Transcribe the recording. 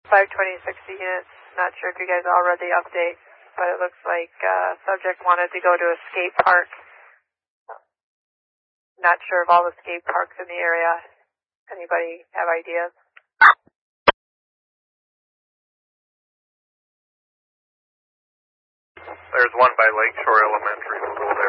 520-60 units. Not sure if you guys all read the update, but it looks like subject wanted to go to a skate park. Not sure of all the skate parks in the area. Anybody have ideas? There's one by Lakeshore Elementary School there.